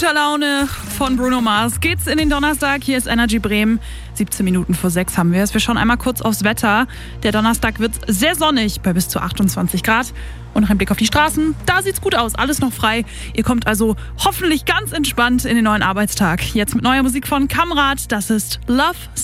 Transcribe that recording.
guter Laune von Bruno Mars geht's in den Donnerstag. Hier ist Energy Bremen. 17 Minuten vor 6 haben wir es. Wir schauen einmal kurz aufs Wetter. Der Donnerstag wird sehr sonnig bei bis zu 28 Grad. Und noch ein Blick auf die Straßen. Da sieht's gut aus. Alles noch frei. Ihr kommt also hoffentlich ganz entspannt in den neuen Arbeitstag. Jetzt mit neuer Musik von Kamrat. Das ist Love